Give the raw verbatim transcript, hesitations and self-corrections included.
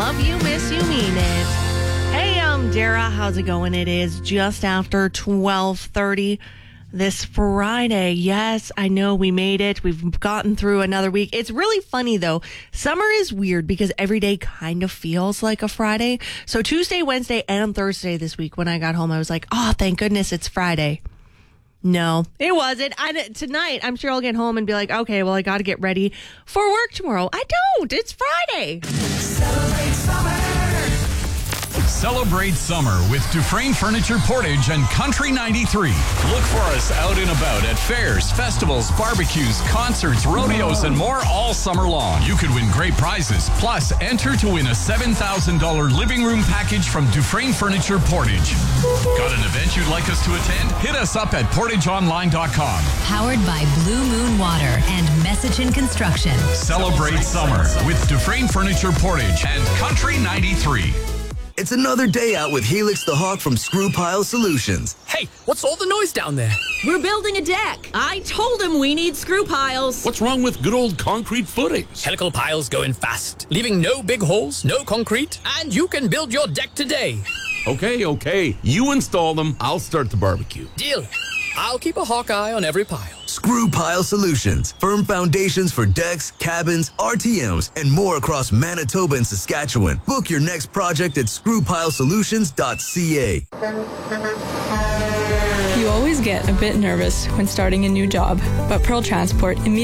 Love you, miss you, mean it. Hey, um, Dara, how's it going? It is just after twelve thirty this Friday. Yes, I know we made it. We've gotten through another week. It's really funny, though. Summer is weird because every day kind of feels like a Friday. So Tuesday, Wednesday, and Thursday this week, when I got home, I was like, oh, thank goodness it's Friday. No, it wasn't. I, tonight, I'm sure I'll get home and be like, okay, well, I got to get ready for work tomorrow. I don't. It's Friday. Celebrate summer. Celebrate summer with Dufresne Furniture Portage and Country ninety-three. Look for us out and about at fairs, festivals, barbecues, concerts, rodeos, and more all summer long. You could win great prizes. Plus, enter to win a seven thousand dollars living room package from Dufresne Furniture Portage. Got an event you'd like us to attend? Hit us up at portage online dot com. Powered by Blue Moon Water and Messaging Construction. Celebrate summer with Dufresne Furniture Portage and Country ninety-three. It's another day out with Helix the Hawk from Screw Pile Solutions. Hey, what's all the noise down there? We're building a deck. I told him we need screw piles. What's wrong with good old concrete footings? Helical piles go in fast, leaving no big holes, no concrete, and you can build your deck today. Okay, okay. You install them, I'll start the barbecue. Deal. I'll keep a hawk eye on every pile. Screw Pile Solutions. Firm foundations for decks, cabins, R T Ms, and more across Manitoba and Saskatchewan. Book your next project at screw pile solutions dot c a. You always get a bit nervous when starting a new job, but Pearl Transport immediately